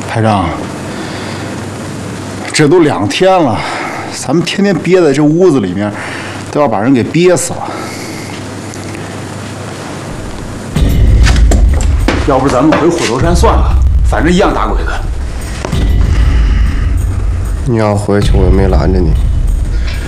台长，这都2天了，咱们天天憋在这屋子里面，都要把人给憋死了。要不咱们回虎头山算了，反正一样打鬼的。 你要回去，我又没拦着你。